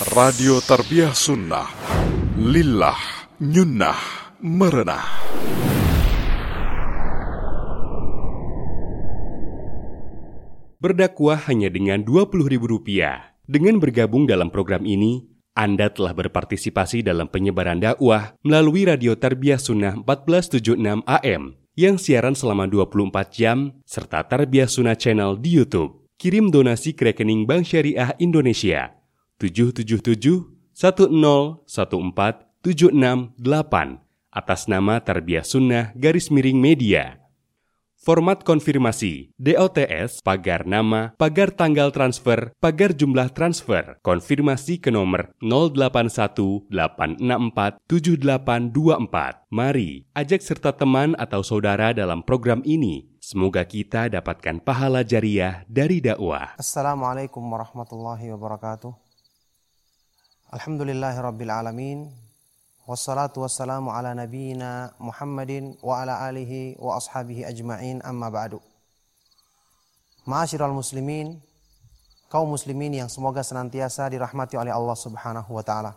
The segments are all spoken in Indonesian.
Radio Tarbiyah Sunnah Lillah Nyunnah Merenah. Berdakwah hanya dengan Rp20.000. Dengan bergabung dalam program ini, Anda telah berpartisipasi dalam penyebaran dakwah melalui Radio Tarbiyah Sunnah 1476 AM yang siaran selama 24 jam serta Tarbiyah Sunnah Channel di YouTube. Kirim donasi ke rekening Bank Syariah Indonesia 777-1014-768 atas nama Tarbiyah Sunnah _Media. Format konfirmasi DOTS pagar nama, pagar tanggal transfer, pagar jumlah transfer. Konfirmasi ke nomor 0818647824. Mari ajak serta teman atau saudara dalam program ini. Semoga kita dapatkan pahala jariah dari dakwah. Assalamualaikum warahmatullahi wabarakatuh. Alhamdulillahirrabbilalamin. Wassalatu wassalamu ala nabiyina Muhammadin wa ala alihi wa ashabihi ajma'in, amma ba'du. Ma'asyiral muslimin, kaum muslimin yang semoga senantiasa dirahmati oleh Allah Subhanahu wa taala.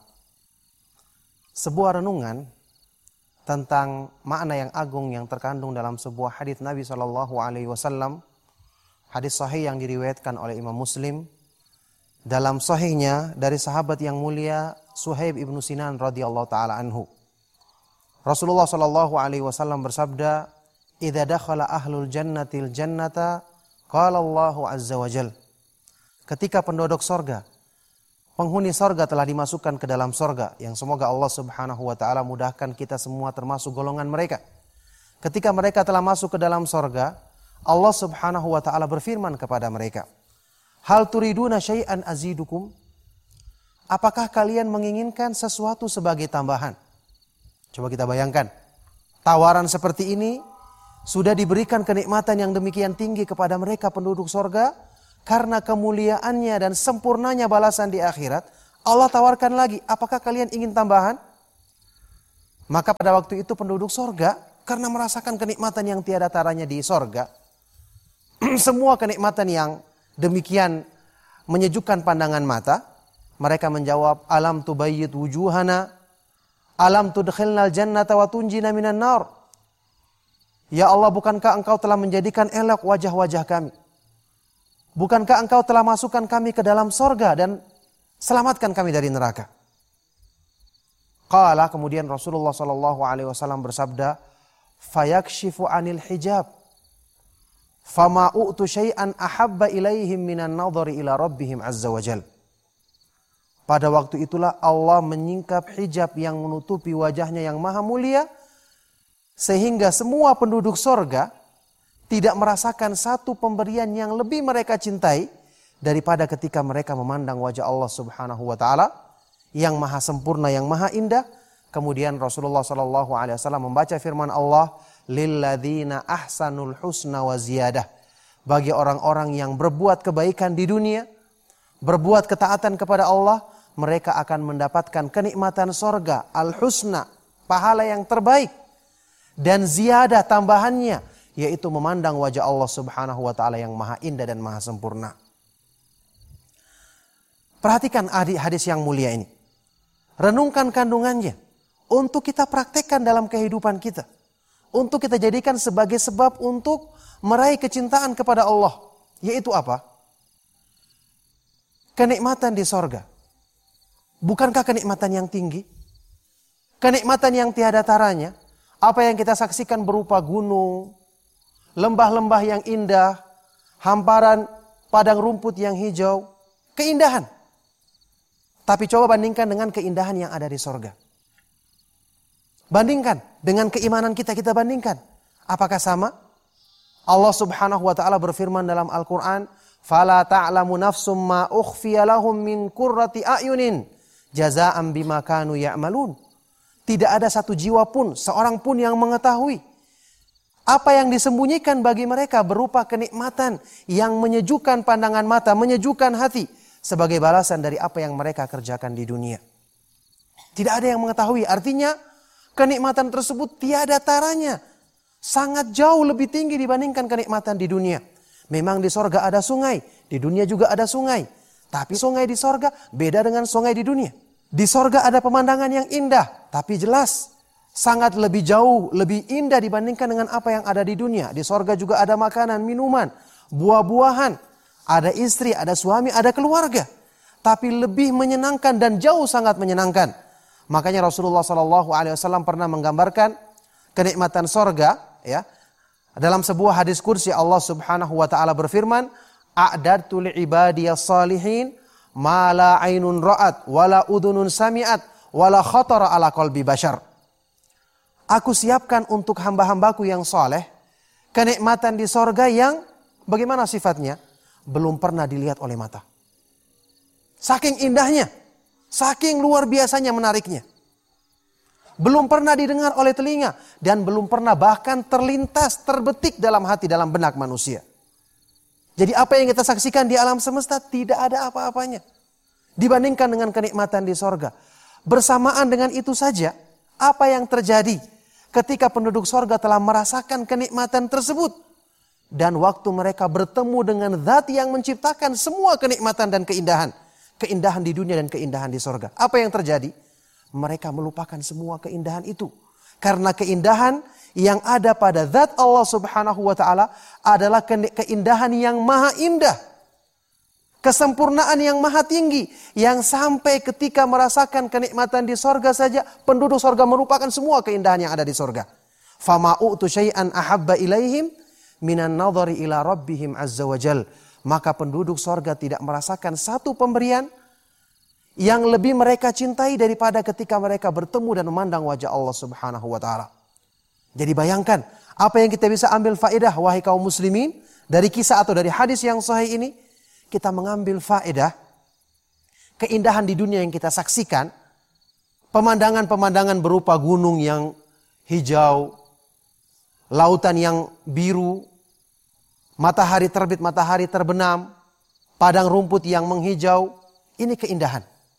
Sebuah renungan tentang makna yang agung yang terkandung dalam sebuah hadis Nabi sallallahu alaihi wasallam, hadis sahih yang diriwayatkan oleh Imam Muslim dalam sahihnya dari sahabat yang mulia Suhaib ibnu Sinan radhiyallahu taala anhu. Rasulullah sallallahu alaihi wasallam bersabda, "Idza dakhala ahlul jannatil jannata, qala Allahu azza wa jalla." Ketika penduduk sorga, penghuni sorga telah dimasukkan ke dalam sorga, yang semoga Allah Subhanahu wa taala mudahkan kita semua termasuk golongan mereka. Ketika mereka telah masuk ke dalam sorga, Allah Subhanahu wa taala berfirman kepada mereka, "Hal turiduna syai'an azidukum?" Apakah kalian menginginkan sesuatu sebagai tambahan? Coba kita bayangkan, tawaran seperti ini sudah diberikan kenikmatan yang demikian tinggi kepada mereka penduduk sorga, karena kemuliaannya dan sempurnanya balasan di akhirat. Allah tawarkan lagi, apakah kalian ingin tambahan? Maka pada waktu itu penduduk sorga, karena merasakan kenikmatan yang tiada taranya di sorga, semua kenikmatan yang demikian menyejukkan pandangan mata, mereka menjawab, alam tubayyid wujuhana, alam tudkhilnal jannata wa tunjina minan nar. Ya Allah, bukankah engkau telah menjadikan elok wajah-wajah kami? Bukankah engkau telah masukkan kami ke dalam sorga dan selamatkan kami dari neraka? Qala, kemudian Rasulullah sallallahu alaihi wasallam bersabda, fayakshifu anil hijab, fama u'tu syai'an ahabba ilaihim minan nadhari ila rabbihim azza wa jalla. Pada waktu itulah Allah menyingkap hijab yang menutupi wajahnya yang maha mulia, sehingga semua penduduk sorga tidak merasakan satu pemberian yang lebih mereka cintai daripada ketika mereka memandang wajah Allah Subhanahu wa taala yang maha sempurna, yang maha indah. Kemudian Rasulullah sallallahu alaihi wasallam membaca firman Allah, lilladzina ahsanul husna wa ziyadah. Bagi orang-orang yang berbuat kebaikan di dunia, berbuat ketaatan kepada Allah, mereka akan mendapatkan kenikmatan sorga, al-husna, pahala yang terbaik, dan ziyadah tambahannya, yaitu memandang wajah Allah Subhanahu wa taala yang maha indah dan maha sempurna. Perhatikan hadis yang mulia ini. Renungkan kandungannya untuk kita praktekkan dalam kehidupan kita. Untuk kita jadikan sebagai sebab untuk meraih kecintaan kepada Allah. Yaitu apa? Kenikmatan di sorga. Bukankah kenikmatan yang tinggi? Kenikmatan yang tiada taranya. Apa yang kita saksikan berupa gunung, lembah-lembah yang indah, hamparan padang rumput yang hijau, keindahan. Tapi coba bandingkan dengan keindahan yang ada di sorga. Bandingkan dengan keimanan kita bandingkan. Apakah sama? Allah Subhanahu wa taala berfirman dalam Al-Qur'an, "Fala ta'lamu nafsum ma ukhfiya lahum min qurrati a'yunin jazaa'an bima kanu ya'malun." Tidak ada satu jiwa pun, seorang pun yang mengetahui apa yang disembunyikan bagi mereka berupa kenikmatan yang menyejukkan pandangan mata, menyejukkan hati, sebagai balasan dari apa yang mereka kerjakan di dunia. Tidak ada yang mengetahui, artinya kenikmatan tersebut tiada taranya, sangat jauh lebih tinggi dibandingkan kenikmatan di dunia. Memang di sorga ada sungai, di dunia juga ada sungai. Tapi sungai di sorga beda dengan sungai di dunia. Di sorga ada pemandangan yang indah, tapi jelas sangat lebih jauh, lebih indah dibandingkan dengan apa yang ada di dunia. Di sorga juga ada makanan, minuman, buah-buahan, ada istri, ada suami, ada keluarga. Tapi lebih menyenangkan dan jauh sangat menyenangkan. Makanya Rasulullah SAW pernah menggambarkan kenikmatan sorga, ya. Dalam sebuah hadis qudsi Allah Subhanahu wa taala berfirman, "A'dadtu li'ibadiyas salihin ma la 'ainun ra'at wa la udhunun sami'at wa la khatara 'ala qalbi bashar." Aku siapkan untuk hamba-hambaku yang saleh kenikmatan di sorga yang bagaimana sifatnya? Belum pernah dilihat oleh mata. Saking indahnya, saking luar biasanya menariknya. Belum pernah didengar oleh telinga dan belum pernah bahkan terlintas, terbetik dalam hati, dalam benak manusia. Jadi apa yang kita saksikan di alam semesta tidak ada apa-apanya dibandingkan dengan kenikmatan di sorga. Bersamaan dengan itu saja, apa yang terjadi ketika penduduk sorga telah merasakan kenikmatan tersebut dan waktu mereka bertemu dengan zat yang menciptakan semua kenikmatan dan keindahan. Keindahan di dunia dan keindahan di sorga. Apa yang terjadi? Mereka melupakan semua keindahan itu. Karena keindahan yang ada pada zat Allah Subhanahu wa taala adalah keindahan yang maha indah. Kesempurnaan yang maha tinggi. Yang sampai ketika merasakan kenikmatan di sorga saja, penduduk sorga melupakan semua keindahan yang ada di sorga. Fama u'tu syai'an ahabba ilaihim minan nadhari ila rabbihim azza wa jal. Maka penduduk sorga tidak merasakan satu pemberian yang lebih mereka cintai daripada ketika mereka bertemu dan memandang wajah Allah Subhanahu wa taala. Jadi bayangkan apa yang kita bisa ambil faedah wahai kaum muslimin dari kisah atau dari hadis yang sahih ini. Kita mengambil faedah keindahan di dunia yang kita saksikan, pemandangan-pemandangan berupa gunung yang hijau, lautan yang biru, matahari terbit, matahari terbenam, padang rumput yang menghijau, ini keindahan.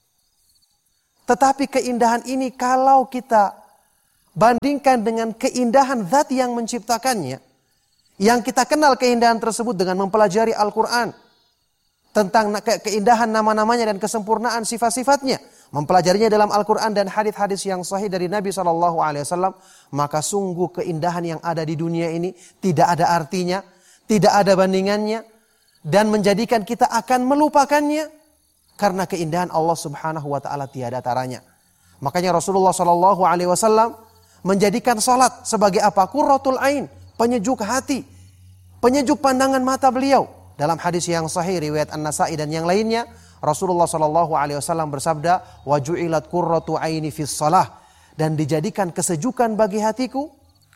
Tetapi keindahan ini kalau kita bandingkan dengan keindahan zat yang menciptakannya, yang kita kenal keindahan tersebut dengan mempelajari Al-Quran, tentang keindahan nama-namanya dan kesempurnaan sifat-sifatnya, mempelajarinya dalam Al-Quran dan hadis-hadis yang sahih dari Nabi SAW, maka sungguh keindahan yang ada di dunia ini tidak ada artinya, tidak ada bandingannya, dan menjadikan kita akan melupakannya, karena keindahan Allah Subhanahu wa taala tiada taranya. Makanya Rasulullah SAW menjadikan salat sebagai apa? Qurratul ain, penyejuk hati, penyejuk pandangan mata beliau. Dalam hadis yang sahih riwayat An-Nasa'i dan yang lainnya, Rasulullah SAW bersabda, "Wa ju'ilat qurratu aini fis shalah." Dan dijadikan kesejukan bagi hatiku,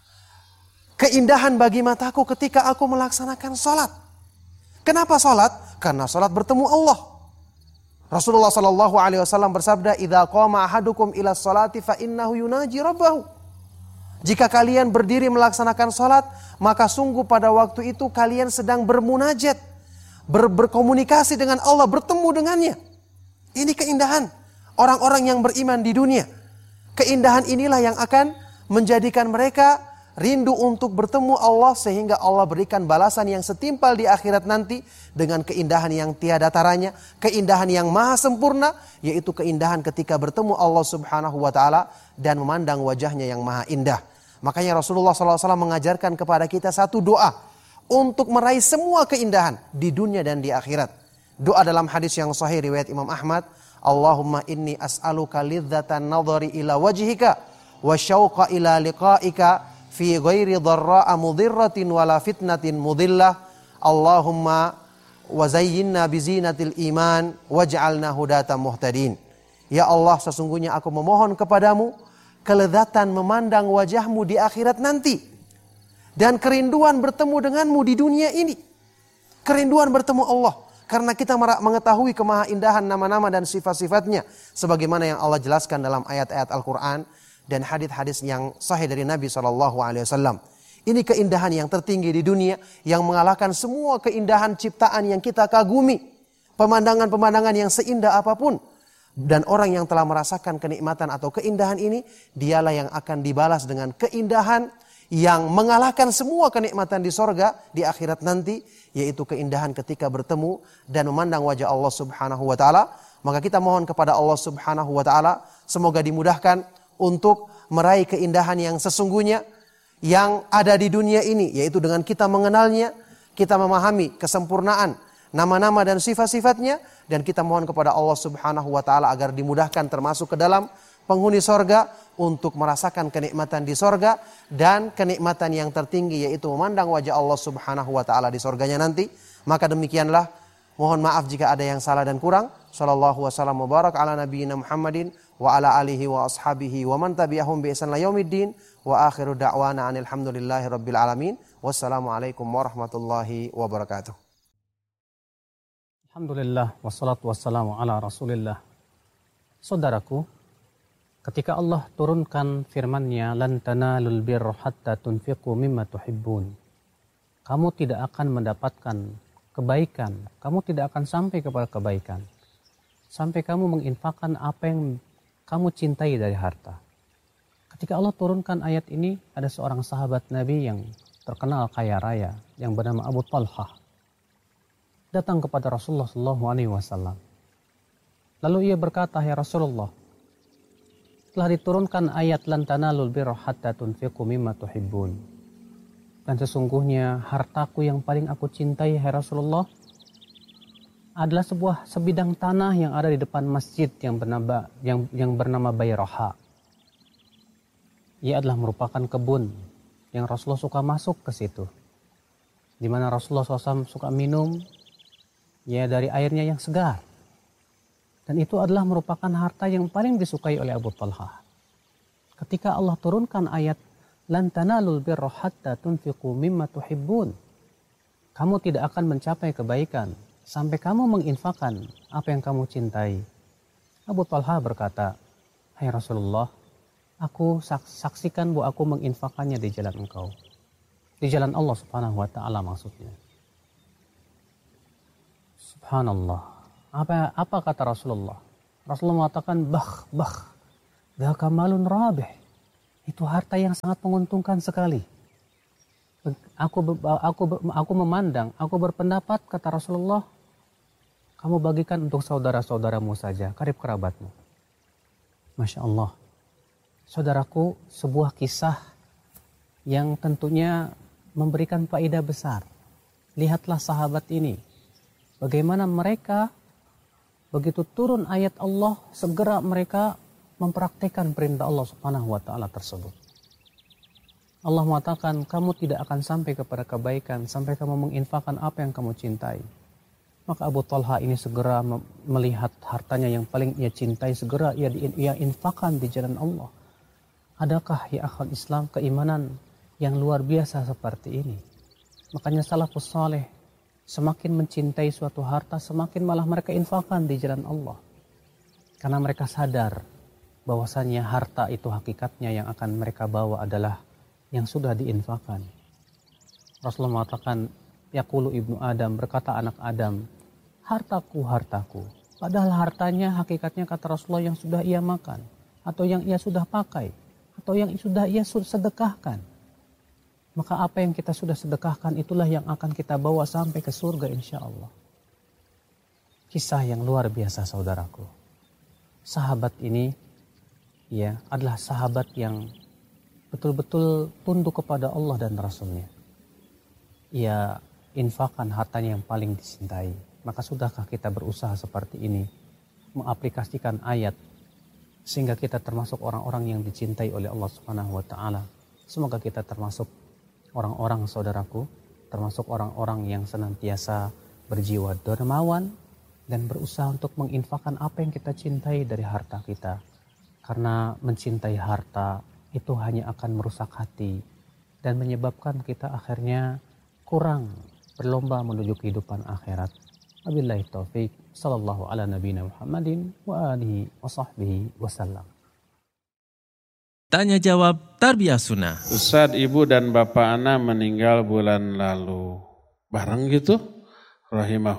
keindahan bagi mataku ketika aku melaksanakan salat. Kenapa salat? Karena salat bertemu Allah. Rasulullah SAW bersabda, "Idza qama ahadukum ila sholati fa innahu yunaji rabbahu." Jika kalian berdiri melaksanakan salat, maka sungguh pada waktu itu kalian sedang bermunajat, berkomunikasi dengan Allah, bertemu dengannya. Ini keindahan orang-orang yang beriman di dunia. Keindahan inilah yang akan menjadikan mereka rindu untuk bertemu Allah, sehingga Allah berikan balasan yang setimpal di akhirat nanti dengan keindahan yang tiada taranya, keindahan yang maha sempurna, yaitu keindahan ketika bertemu Allah Subhanahu wa taala dan memandang wajahnya yang maha indah. Makanya Rasulullah SAW mengajarkan kepada kita satu doa untuk meraih semua keindahan di dunia dan di akhirat. Doa dalam hadis yang sahih riwayat Imam Ahmad, "Allahumma inni as'aluka lidzatan nadhari ila wajhika wa syauqa ila liqa'ika fi ghairi dharra'a mudhirratin wala fitnatin mudhillah. Allahumma wazayyinna bizinatil iman waj'alna hudatan muhtadin." Ya Allah, sesungguhnya aku memohon kepadamu kelezatan memandang wajahmu di akhirat nanti, dan kerinduan bertemu denganmu di dunia ini. Kerinduan bertemu Allah, karena kita mengetahui kemahaindahan nama-nama dan sifat-sifatnya, sebagaimana yang Allah jelaskan dalam ayat-ayat Al-Quran dan hadis-hadis yang sahih dari Nabi SAW. Ini keindahan yang tertinggi di dunia, yang mengalahkan semua keindahan ciptaan yang kita kagumi. Pemandangan-pemandangan yang seindah apapun. Dan orang yang telah merasakan kenikmatan atau keindahan ini, dialah yang akan dibalas dengan keindahan yang mengalahkan semua kenikmatan di sorga di akhirat nanti, yaitu keindahan ketika bertemu dan memandang wajah Allah Subhanahu wa taala. Maka kita mohon kepada Allah Subhanahu wa taala semoga dimudahkan untuk meraih keindahan yang sesungguhnya yang ada di dunia ini, yaitu dengan kita mengenalnya, kita memahami kesempurnaan nama-nama dan sifat-sifatnya, dan kita mohon kepada Allah Subhanahu wa taala agar dimudahkan termasuk ke dalam penghuni sorga untuk merasakan kenikmatan di sorga dan kenikmatan yang tertinggi, yaitu memandang wajah Allah Subhanahu wa taala di sorganya nanti. Maka demikianlah, mohon maaf jika ada yang salah dan kurang. Sallallahu wasallam mubarak ala nabiyyina Muhammadin wa ala alihi wa ashabihi wa man tabi'ahum bi ihsan ila yaumiddin wa akhiru da'wana anil hamdulillahi rabbil alamin. Wassalamualaikum warahmatullahi wabarakatuh. Alhamdulillah wassalatu wassalamu ala Rasulillah. Saudaraku, ketika Allah turunkan firman-Nya, lan tanalul birra hatta tunfiqu mimma tuhibbun. Kamu tidak akan mendapatkan kebaikan, kamu tidak akan sampai kepada kebaikan sampai kamu menginfakkan apa yang kamu cintai dari harta. Ketika Allah turunkan ayat ini, ada seorang sahabat Nabi yang terkenal kaya raya yang bernama Abu Talhah datang kepada Rasulullah SAW. Lalu ia berkata, "Ya Rasulullah, telah diturunkan ayat lan tanalul birra hatta tunfiqu mimma tuhibbun. Dan sesungguhnya hartaku yang paling aku cintai, hai Rasulullah, adalah sebidang tanah yang ada di depan masjid yang bernama Bayraha. Ia adalah merupakan kebun yang Rasulullah suka masuk ke situ, di mana Rasulullah SAW suka minum ya dari airnya yang segar. Dan itu adalah merupakan harta yang paling disukai oleh Abu Talhah. Ketika Allah turunkan ayat lan tanalul birra hatta tunfiqu mimma tuhibbun, kamu tidak akan mencapai kebaikan sampai kamu menginfakkan apa yang kamu cintai. Abu Talhah berkata, "Hai Rasulullah, aku saksikan bahwa aku menginfakkannya di jalan Engkau." Di jalan Allah Subhanahu wa taala maksudnya. Subhanallah. Apa kata Rasulullah? Rasulullah mengatakan, "Bah, dzaka malun rabih." Itu harta yang sangat menguntungkan sekali. Aku memandang, aku berpendapat, kata Rasulullah, kamu bagikan untuk saudara-saudaramu saja, karib kerabatmu. Masya Allah. Saudaraku, sebuah kisah yang tentunya memberikan faedah besar. Lihatlah sahabat ini. Bagaimana mereka, begitu turun ayat Allah, segera mereka mempraktikkan perintah Allah Subhanahu wa taala tersebut. Allah mengatakan, kamu tidak akan sampai kepada kebaikan sampai kamu menginfakkan apa yang kamu cintai. Maka Abu Talha ini segera melihat hartanya yang paling ia cintai, segera ia infakkan di jalan Allah. Adakah ya akhwat Islam keimanan yang luar biasa seperti ini? Makanya salafus saleh semakin mencintai suatu harta, semakin malah mereka infakkan di jalan Allah. Karena mereka sadar bahwasannya harta itu hakikatnya yang akan mereka bawa adalah yang sudah diinfakkan. Rasulullah mengatakan, yaqulu ibnu Adam, berkata anak Adam, hartaku, hartaku. Padahal hartanya hakikatnya kata Rasulullah yang sudah ia makan, atau yang ia sudah pakai, atau yang sudah ia sedekahkan. Maka apa yang kita sudah sedekahkan itulah yang akan kita bawa sampai ke surga insya Allah. Kisah yang luar biasa saudaraku. Sahabat ini ya adalah sahabat yang betul-betul tunduk kepada Allah dan Rasulnya. Ia infakkan hartanya yang paling dicintai. Maka sudahkah kita berusaha seperti ini, mengaplikasikan ayat sehingga kita termasuk orang-orang yang dicintai oleh Allah Subhanahu wa taala. Semoga kita termasuk orang-orang saudaraku, termasuk orang-orang yang senantiasa berjiwa dermawan dan berusaha untuk menginfakkan apa yang kita cintai dari harta kita. Karena mencintai harta itu hanya akan merusak hati dan menyebabkan kita akhirnya kurang berlomba menuju kehidupan akhirat. Wabillahi taufik. Sallallahu ala nabiyina Muhammadin wa alihi wa sahbihi wasallam. Tanya jawab Tarbiyah Sunnah. Ustadz, ibu dan bapak ana meninggal bulan lalu. Bareng gitu?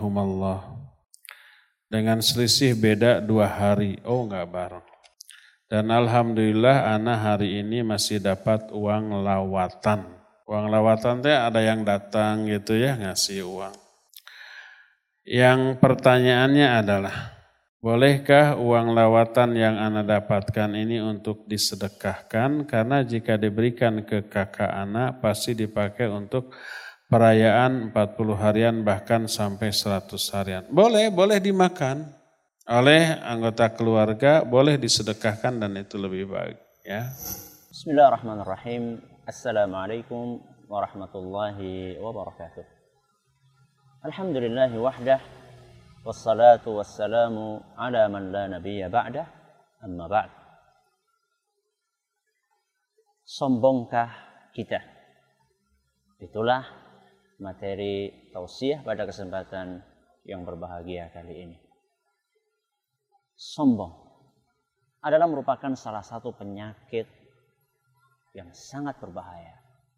Rahimahumallah. Dengan selisih beda 2 hari. Oh enggak bareng. Dan alhamdulillah ana hari ini masih dapat uang lawatan. Uang lawatan teh ada yang datang gitu ya ngasih uang. Yang pertanyaannya adalah, bolehkah uang lawatan yang ana dapatkan ini untuk disedekahkan? Karena jika diberikan ke kakak ana pasti dipakai untuk perayaan 40 harian bahkan sampai 100 harian. Boleh dimakan oleh anggota keluarga, boleh disedekahkan dan itu lebih baik ya. Bismillahirrahmanirrahim. Assalamualaikum warahmatullahi wabarakatuh. Alhamdulillahi wahdah wassalatu wassalamu ala man la nabiyya ba'dah, amma ba'd. Sombongkah kita? Itulah materi tausiah pada kesempatan yang berbahagia kali ini. Sombong adalah merupakan salah satu penyakit yang sangat berbahaya.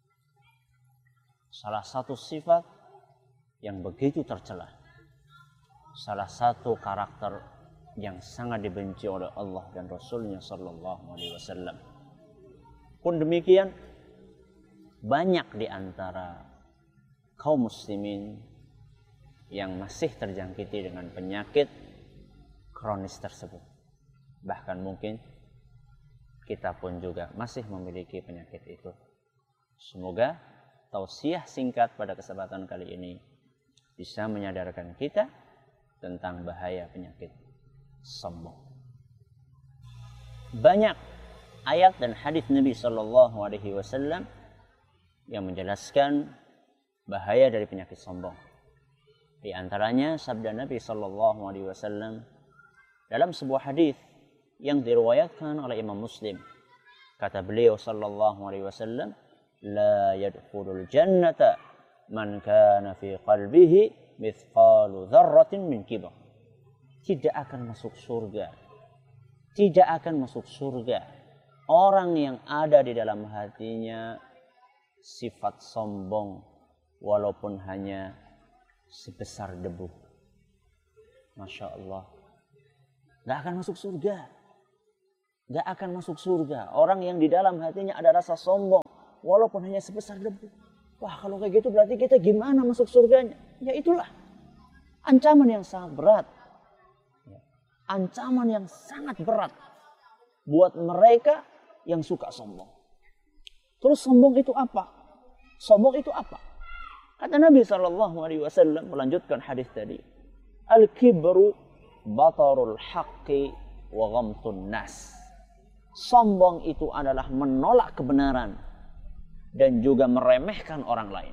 Salah satu sifat yang begitu tercela. Salah satu karakter yang sangat dibenci oleh Allah dan Rasulnya Sallallahu Alaihi Wasallam. Pun demikian, banyak di antara kaum muslimin yang masih terjangkiti dengan penyakit kronis tersebut. Bahkan mungkin kita pun juga masih memiliki penyakit itu. Semoga tausiah singkat pada kesempatan kali ini bisa menyadarkan kita tentang bahaya penyakit sombong. Banyak ayat dan hadis Nabi Sallallahu Alaihi Wasallam yang menjelaskan bahaya dari penyakit sombong. Di antaranya sabda Nabi Sallallahu Alaihi Wasallam dalam sebuah hadis yang diriwayatkan oleh Imam Muslim. Kata beliau Sallallahu Alaihi Wasallam, la yadkhulul jannata man kana fi qalbihi mithqalu dzarratin min kibr. Tidak akan masuk surga. Tidak akan masuk surga orang yang ada di dalam hatinya sifat sombong walaupun hanya sebesar debu. Masya Allah. Gak akan masuk surga. Gak akan masuk surga orang yang di dalam hatinya ada rasa sombong walaupun hanya sebesar debu. Wah, kalau kayak gitu berarti kita gimana masuk surganya? Ya itulah ancaman yang sangat berat. Ancaman yang sangat berat buat mereka yang suka sombong. Terus sombong itu apa? Sombong itu apa? Kata Nabi SAW melanjutkan hadis tadi. Al-kibru batarul haqqi wa ghamtun nas. Sombong itu adalah menolak kebenaran dan juga meremehkan orang lain.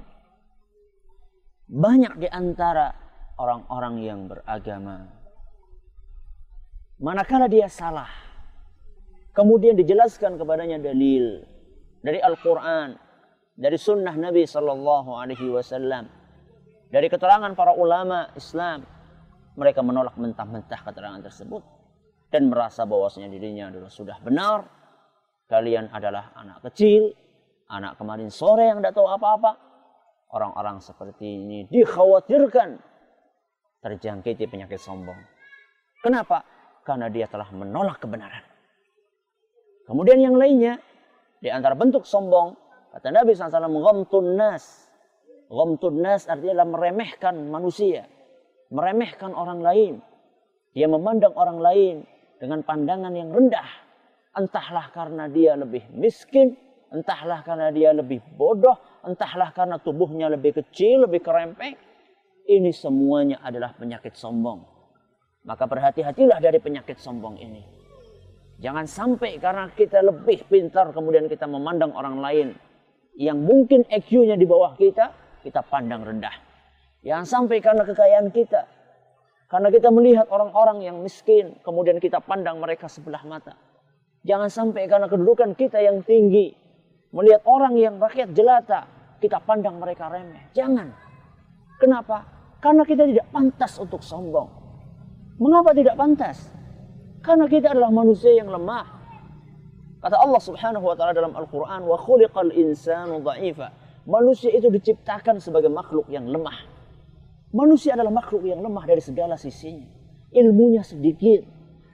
Banyak di antara orang-orang yang beragama, manakala dia salah, kemudian dijelaskan kepadanya dalil dari Al-Quran, dari sunnah Nabi Sallallahu Alaihi Wasallam, dari keterangan para ulama Islam, mereka menolak mentah-mentah keterangan tersebut dan merasa bahwasanya dirinya adalah sudah benar. Kalian adalah anak kecil, anak kemarin sore yang tidak tahu apa-apa. Orang-orang seperti ini dikhawatirkan terjangkiti penyakit sombong. Kenapa? Karena dia telah menolak kebenaran. Kemudian yang lainnya, di antara bentuk sombong, kata Nabi SAW, ghamtun nas. Ghamtun nas artinya adalah meremehkan manusia. Meremehkan orang lain. Dia memandang orang lain dengan pandangan yang rendah. Entahlah karena dia lebih miskin, entahlah karena dia lebih bodoh, entahlah karena tubuhnya lebih kecil, lebih kerempeng. Ini semuanya adalah penyakit sombong. Maka berhati-hatilah dari penyakit sombong ini. Jangan sampai karena kita lebih pintar kemudian kita memandang orang lain yang mungkin IQ-nya di bawah kita pandang rendah. Jangan sampai karena kekayaan kita, karena kita melihat orang-orang yang miskin, kemudian kita pandang mereka sebelah mata. Jangan sampai karena kedudukan kita yang tinggi, melihat orang yang rakyat jelata, kita pandang mereka remeh. Jangan. Kenapa? Karena kita tidak pantas untuk sombong. Mengapa tidak pantas? Karena kita adalah manusia yang lemah. Kata Allah Subhanahu wa taala dalam Al-Qur'an, "Wa khuliqal insanu dha'ifa." Manusia itu diciptakan sebagai makhluk yang lemah. Manusia adalah makhluk yang lemah dari segala sisinya. Ilmunya sedikit,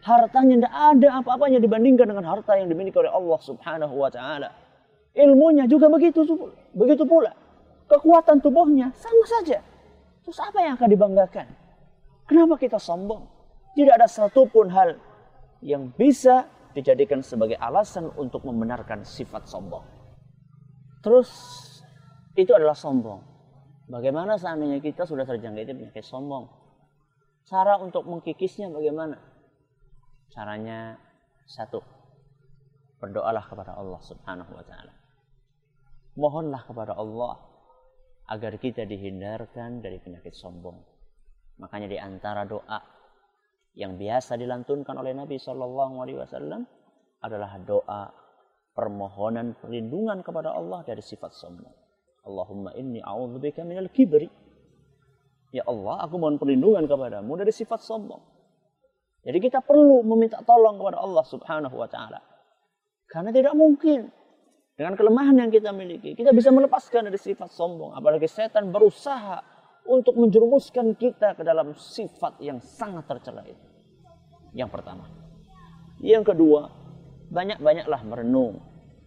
Hartanya tidak ada apa-apanya dibandingkan dengan harta yang dimiliki oleh Allah Subhanahu wa Ta'ala. Ilmunya juga begitu pula. Kekuatan tubuhnya sama saja. Terus apa yang akan dibanggakan? Kenapa kita sombong? Tidak ada satupun hal yang bisa dijadikan sebagai alasan untuk membenarkan sifat sombong. Terus itu adalah sombong. Bagaimana seandainya kita sudah terjangkiti penyakit sombong? Cara untuk mengkikisnya bagaimana? Caranya satu, berdoalah kepada Allah Subhanahu wa Ta'ala. Mohonlah kepada Allah agar kita dihindarkan dari penyakit sombong. Makanya di antara doa yang biasa dilantunkan oleh Nabi SAW adalah doa permohonan perlindungan kepada Allah dari sifat sombong. Allahumma inni a'udzubika minal kibri. Ya Allah, aku mohon perlindungan kepadamu dari sifat sombong. Jadi kita perlu meminta tolong kepada Allah Subhanahu wa Ta'ala. Karena tidak mungkin dengan kelemahan yang kita miliki, kita bisa melepaskan dari sifat sombong. Apalagi setan berusaha untuk menjerumuskan kita ke dalam sifat yang sangat tercela itu. Yang pertama. Yang kedua, banyak-banyaklah merenung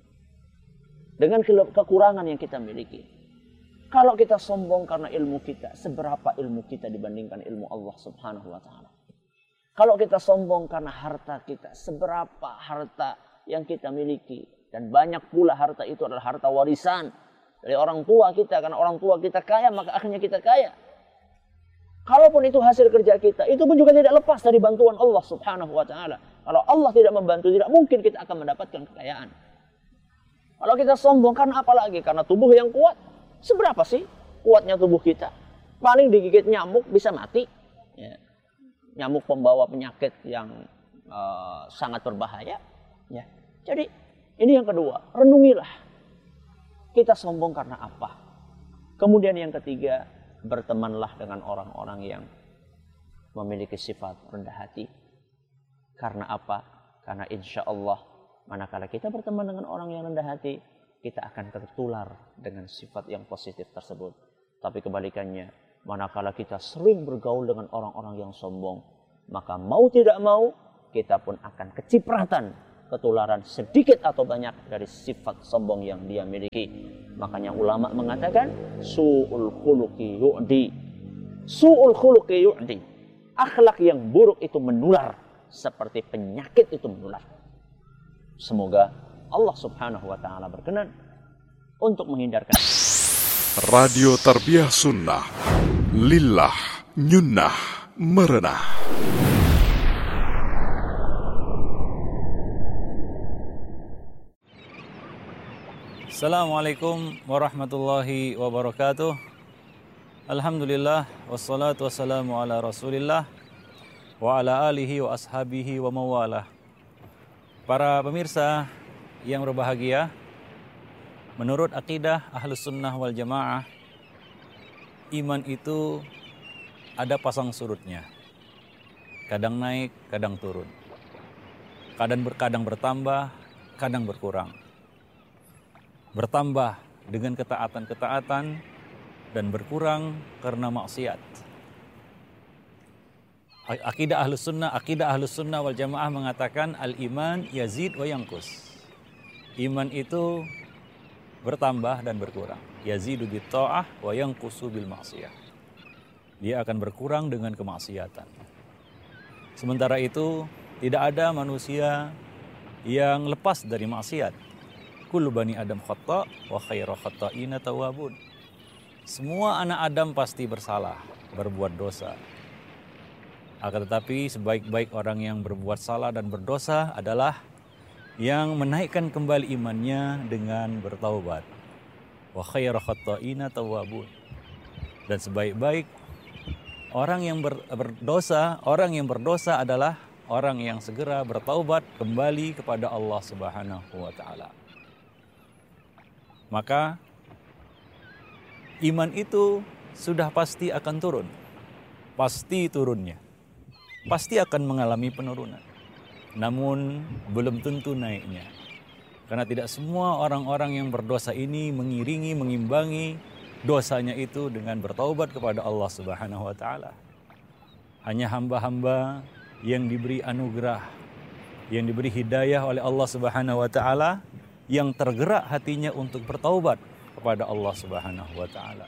dengan kekurangan yang kita miliki. Kalau kita sombong karena ilmu kita, seberapa ilmu kita dibandingkan ilmu Allah Subhanahu wa Ta'ala? Kalau kita sombong karena harta kita, seberapa harta yang kita miliki. Dan banyak pula harta itu adalah harta warisan dari orang tua kita. Karena orang tua kita kaya, maka akhirnya kita kaya. Kalaupun itu hasil kerja kita, itu pun juga tidak lepas dari bantuan Allah Subhanahu wa Ta'ala. Kalau Allah tidak membantu, tidak mungkin kita akan mendapatkan kekayaan. Kalau kita sombong karena apa lagi? Karena tubuh yang kuat. Seberapa sih kuatnya tubuh kita? Paling digigit nyamuk bisa mati. Ya. Nyamuk pembawa penyakit yang sangat berbahaya. Ya. Jadi ini yang kedua, renungilah. Kita sombong karena apa? Kemudian yang ketiga, bertemanlah dengan orang-orang yang memiliki sifat rendah hati. Karena apa? Karena insya Allah manakala kita berteman dengan orang yang rendah hati, kita akan tertular dengan sifat yang positif tersebut. Tapi kebalikannya, manakala kita sering bergaul dengan orang-orang yang sombong, maka mau tidak mau kita pun akan kecipratan ketularan sedikit atau banyak dari sifat sombong yang dia miliki. Makanya ulama mengatakan su'ul khuluqi yu'di. Su'ul khuluqi yu'di. Akhlak yang buruk itu menular seperti penyakit itu menular. Semoga Allah Subhanahu wa Ta'ala berkenan untuk menghindarkan. Radio Tarbiyah Sunnah, lillah, nyunnah, merenah. Assalamualaikum warahmatullahi wabarakatuh. Alhamdulillah, wassalatu wassalamu ala rasulillah wa ala alihi wa ashabihi wa mawalah. Para pemirsa yang berbahagia, menurut akidah Ahlus Sunnah wal Jamaah, iman itu ada pasang surutnya. Kadang naik, kadang turun. Kadang bertambah, kadang berkurang. Bertambah dengan ketaatan-ketaatan dan berkurang karena maksiat. Akidah Ahlus Sunnah wal Jamaah mengatakan al-iman yazid wa yanqus. Iman itu bertambah dan berkurang. Yazidu bit ta'ah wa yanqusu bil ma'siyah. Dia akan berkurang dengan kemaksiatan. Sementara itu tidak ada manusia yang lepas dari maksiat. Kullu bani Adam khata' wa khairu khata'ina tawwabun. Semua anak Adam pasti bersalah, berbuat dosa. Akan tetapi sebaik-baik orang yang berbuat salah dan berdosa adalah yang menaikkan kembali imannya dengan bertaubat. Wa khairu khata'ina tawwabun. Dan sebaik-baik orang yang berdosa adalah orang yang segera bertaubat kembali kepada Allah Subhanahu wa Ta'ala. Maka iman itu sudah pasti akan turun. Pasti turunnya. Pasti akan mengalami penurunan. Namun belum tentu naiknya. Karena tidak semua orang-orang yang berdosa ini mengimbangi dosanya itu dengan bertaubat kepada Allah Subhanahu wa Ta'ala. Hanya hamba-hamba yang diberi anugerah, yang diberi hidayah oleh Allah Subhanahu wa taala, yang tergerak hatinya untuk bertaubat kepada Allah Subhanahu wa taala.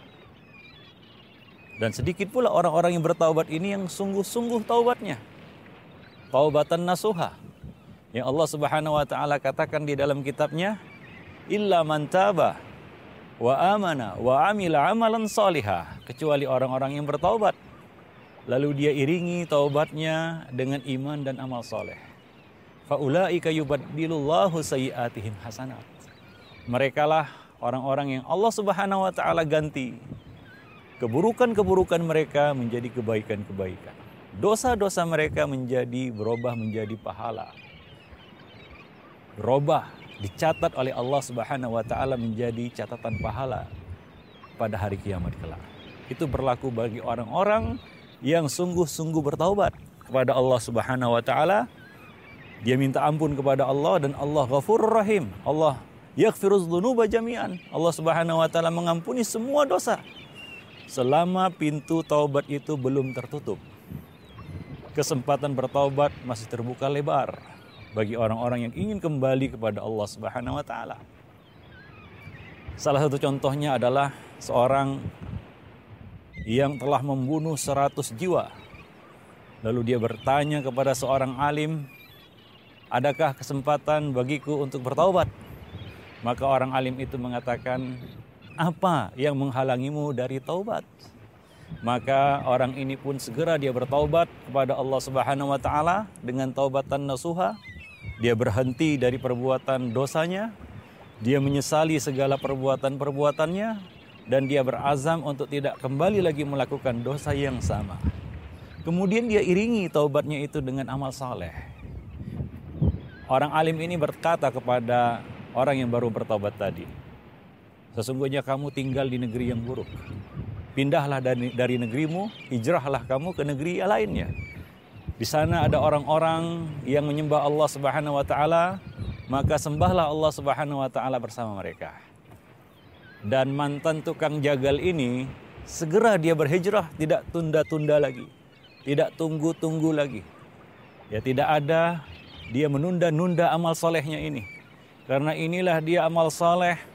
Dan sedikit pula orang-orang yang bertaubat ini yang sungguh-sungguh taubatnya. Taubatan nasuha. Yang Allah Subhanahu wa taala katakan di dalam kitabnya, illa man taba wa amana wa amila amalan salihah, kecuali orang-orang yang bertaubat lalu dia iringi taubatnya dengan iman dan amal soleh. Faulaika yubaddilullahu sayyi'atihim hasanat. Merekalah orang-orang yang Allah Subhanahu wa taala ganti keburukan-keburukan mereka menjadi kebaikan-kebaikan. Dosa-dosa mereka berubah menjadi pahala. Berubah, dicatat oleh Allah Subhanahu wa taala menjadi catatan pahala pada hari kiamat kelak. Itu berlaku bagi orang-orang yang sungguh-sungguh bertaubat kepada Allah Subhanahu wa taala. Dia minta ampun kepada Allah dan Allah Ghafurur Rahim. Allah yaghfiruz dzunuba jami'an. Allah Subhanahu wa taala mengampuni semua dosa selama pintu taubat itu belum tertutup. Kesempatan bertaubat masih terbuka lebar bagi orang-orang yang ingin kembali kepada Allah Subhanahu wa taala. Salah satu contohnya adalah seorang yang telah membunuh 100 jiwa. Lalu dia bertanya kepada seorang alim, adakah kesempatan bagiku untuk bertaubat? Maka orang alim itu mengatakan, apa yang menghalangimu dari taubat? Maka orang ini pun segera dia bertaubat kepada Allah Subhanahu wa taala dengan taubatan nasuha. Dia berhenti dari perbuatan dosanya, dia menyesali segala perbuatan-perbuatannya, dan dia berazam untuk tidak kembali lagi melakukan dosa yang sama. Kemudian dia iringi taubatnya itu dengan amal saleh. Orang alim ini berkata kepada orang yang baru bertaubat tadi, sesungguhnya kamu tinggal di negeri yang buruk. Pindahlah dari negerimu, hijrahlah kamu ke negeri lainnya. Di sana ada orang-orang yang menyembah Allah Subhanahu wa taala, maka sembahlah Allah Subhanahu wa taala bersama mereka. Dan mantan tukang jagal ini segera dia berhijrah, tidak tunda-tunda lagi, tidak tunggu-tunggu lagi. Ya, tidak ada dia menunda-nunda amal solehnya ini. Karena inilah dia amal soleh